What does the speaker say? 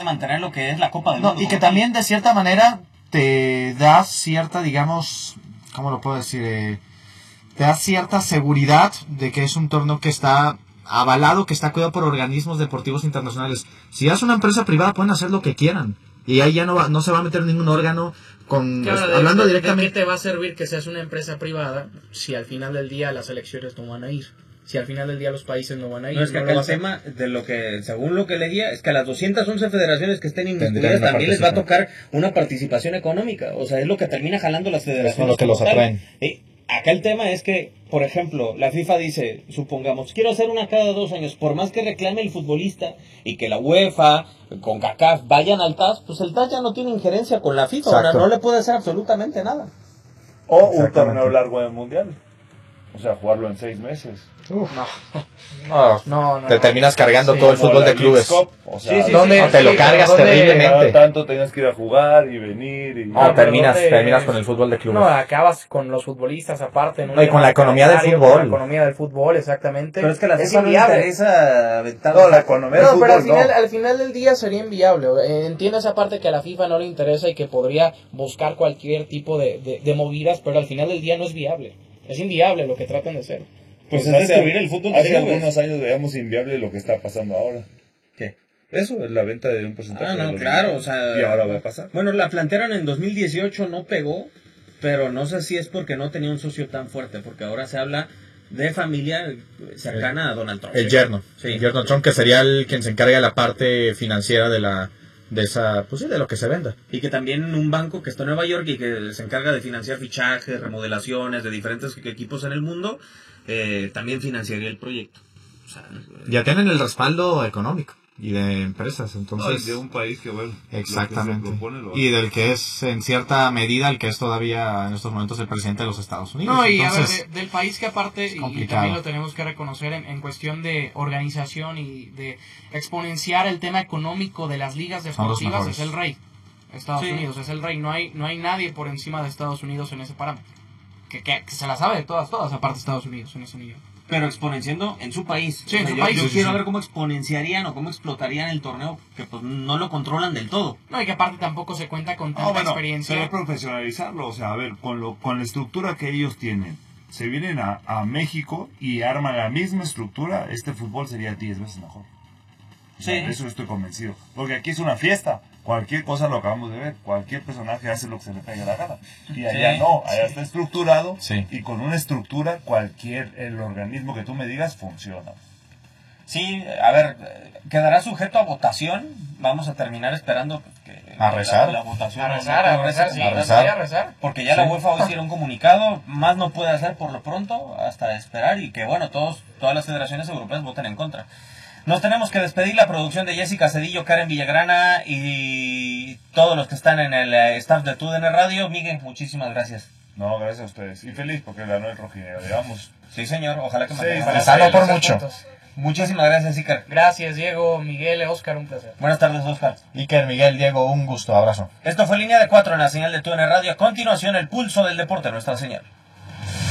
mantener lo que es la Copa del No, Mundo. y que también de cierta manera te da cierta, digamos, ¿cómo lo puedo decir? Te da cierta seguridad de que es un torneo que está avalado, que está cuidado por organismos deportivos internacionales. Si es una empresa privada, pueden hacer lo que quieran. Y ahí ya no se va a meter ningún órgano hablando directamente. ¿De qué te va a servir que seas una empresa privada si al final del día las elecciones no van a ir? Si al final del día los países no van a ir. No, es que acá el tema de lo que, según lo que leía, es que a las 211 federaciones que estén inmiscuidas también les va a tocar una participación económica. O sea, es lo que termina jalando las federaciones. Son los que los atraen. Acá el tema es que, por ejemplo, la FIFA dice, supongamos, quiero hacer una cada 2 años, por más que reclame el futbolista y que la UEFA, con CACAF vayan al TAS, pues el TAS ya no tiene injerencia con la FIFA, ahora no le puede hacer absolutamente nada. O un torneo largo del mundial. O sea, jugarlo en 6 meses. No. Te terminas cargando todo el fútbol de clubes. O sea, te lo cargas terriblemente. Tanto tenías que ir a jugar y venir. No, terminas con el fútbol de clubes. No, acabas con los futbolistas aparte. No, y con la economía del fútbol. Con la economía del fútbol, exactamente. Pero es que la FIFA no le interesa aventar. No, la economía del fútbol pero al final del día sería inviable. Entiendo esa parte que a la FIFA no le interesa y que podría buscar cualquier tipo de movidas, pero al final del día no es viable. Es inviable lo que tratan de hacer. Pues es destruir el fútbol. Hace algunos años veíamos inviable lo que está pasando ahora. ¿Qué? Eso es la venta de un porcentaje. Ah, no, claro, o sea... Y ahora va a pasar. Bueno, la plantearon en 2018, no pegó, pero no sé si es porque no tenía un socio tan fuerte, porque ahora se habla de familia cercana a Donald Trump. El yerno. Sí. El yerno Trump, que sería quien se encarga de la parte financiera de lo que se venda. Y que también un banco que está en Nueva York y que se encarga de financiar fichajes, remodelaciones de diferentes equipos en el mundo, también financiaría el proyecto. O sea, ya tienen el respaldo económico y de empresas, entonces de un país que, bueno, exactamente, lo que se propone, y del que es en cierta medida el que es todavía en estos momentos el presidente de los Estados Unidos. No, y entonces, a ver, del país que aparte, y también lo tenemos que reconocer en cuestión de organización y de exponenciar el tema económico de las ligas deportivas, es el rey. Estados Unidos es el rey, no hay nadie por encima de Estados Unidos en ese parámetro. Que se la sabe de todas, aparte de Estados Unidos en ese nivel. Pero exponenciando en su país. Sí, en su país. Yo quiero ver cómo exponenciarían o cómo explotarían el torneo, que pues no lo controlan del todo. No, y que aparte tampoco se cuenta con tanta experiencia. Pero profesionalizarlo, o sea, a ver, con la estructura que ellos tienen, se vienen a México y arman la misma estructura, este fútbol sería 10 veces mejor. Sí. De eso estoy convencido. Porque aquí es una fiesta. Cualquier cosa lo acabamos de ver. Cualquier personaje hace lo que se le pegue la gana. Y allá no. Allá está estructurado. Sí. Y con una estructura, el organismo que tú me digas funciona. Sí, a ver, quedará sujeto a votación. Vamos a terminar esperando a rezar. La votación. A rezar. Porque ya la UEFA hoy hicieron un comunicado. Más no puede hacer por lo pronto hasta esperar y que, bueno, todas las federaciones europeas voten en contra. Nos tenemos que despedir. La producción de Jessica Cedillo, Karen Villagrana y todos los que están en el staff de TUDN Radio. Miguel, muchísimas gracias. No, gracias a ustedes. Y feliz porque ganó el rojinegro, digamos. Sí, señor. Ojalá que salga por mucho. Muchísimas gracias, Iker. Gracias, Diego, Miguel, Oscar, un placer. Buenas tardes, Oscar. Iker, Miguel, Diego, un gusto, abrazo. Esto fue Línea de 4 en la señal de TUDN Radio. A continuación, el pulso del deporte, nuestra señal.